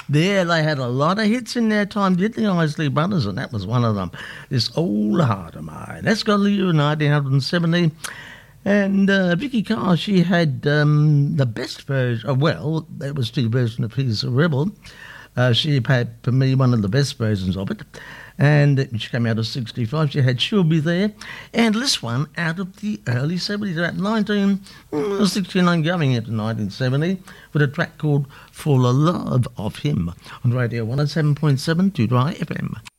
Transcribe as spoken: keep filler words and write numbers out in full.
Yeah, they had a lot of hits in their time, did the Isley Brothers, and that was one of them. This Old Heart of Mine. That's got you in nineteen seventy. And uh, Vicky Carr, she had um, the best version. Oh, well, it was the version of He's a Rebel. Uh, she had, for me, one of the best versions of it. And she came out of sixty-five. She had She'll Be There. And this one out of the early seventies, about nineteen sixty-nine going into nineteen seventy, with a track called For the Love of Him on Radio one oh seven point seven to Dry F M.